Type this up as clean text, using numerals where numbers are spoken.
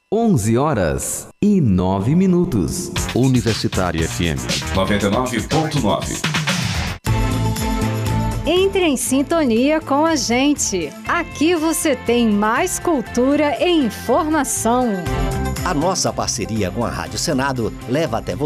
11h09. Universitária FM 99.9. Entre em sintonia com a gente. Aqui você tem mais cultura e informação. A nossa parceria com a Rádio Senado leva até você